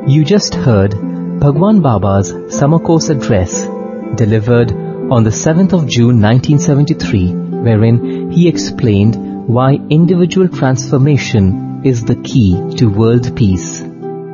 You just heard Bhagwan Baba's summer course address delivered on the 7th of June 1973, wherein he explained why individual transformation is the key to world peace.